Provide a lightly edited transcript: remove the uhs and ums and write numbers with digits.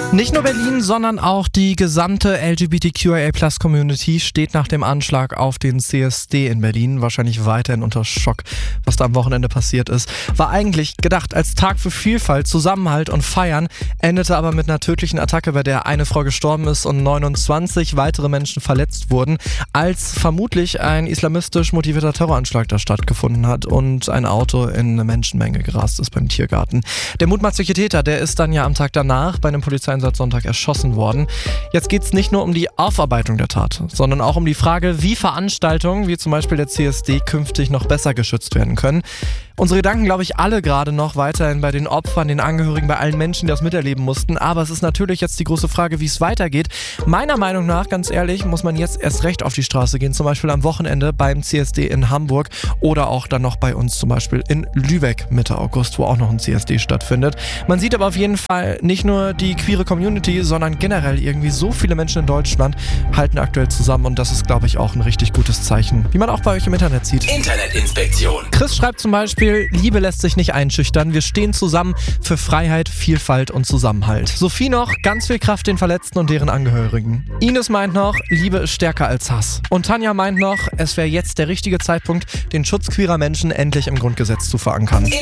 Nicht nur Berlin, sondern auch die gesamte LGBTQIA+-Community steht nach dem Anschlag auf den CSD in Berlin wahrscheinlich weiterhin unter Schock, was da am Wochenende passiert ist. War eigentlich gedacht als Tag für Vielfalt, Zusammenhalt und Feiern, endete aber mit einer tödlichen Attacke, bei der eine Frau gestorben ist und 29 weitere Menschen verletzt wurden, als vermutlich ein islamistisch motivierter Terroranschlag da stattgefunden hat und ein Auto in eine Menschenmenge gerast ist beim Tiergarten. Der mutmaßliche Täter, der ist dann ja am Tag danach bei einem Polizeieinsatz Sonntag erschossen worden. Jetzt geht es nicht nur um die Aufarbeitung der Tat, sondern auch um die Frage, wie Veranstaltungen wie zum Beispiel der CSD künftig noch besser geschützt werden können. Unsere Gedanken, glaube ich, alle gerade noch weiterhin bei den Opfern, den Angehörigen, bei allen Menschen, die das miterleben mussten. Aber es ist natürlich jetzt die große Frage, wie es weitergeht. Meiner Meinung nach, ganz ehrlich, muss man jetzt erst recht auf die Straße gehen. Zum Beispiel am Wochenende beim CSD in Hamburg oder auch dann noch bei uns zum Beispiel in Lübeck Mitte August, wo auch noch ein CSD stattfindet. Man sieht aber auf jeden Fall nicht nur die queere Community, sondern generell irgendwie so viele Menschen in Deutschland halten aktuell zusammen. Und das ist, glaube ich, auch ein richtig gutes Zeichen, wie man auch bei euch im Internet sieht. Internetinspektion. Chris schreibt zum Beispiel: Liebe lässt sich nicht einschüchtern. Wir stehen zusammen für Freiheit, Vielfalt und Zusammenhalt. Sophie noch: ganz viel Kraft den Verletzten und deren Angehörigen. Ines meint noch: Liebe ist stärker als Hass. Und Tanja meint noch: es wäre jetzt der richtige Zeitpunkt, den Schutz queerer Menschen endlich im Grundgesetz zu verankern.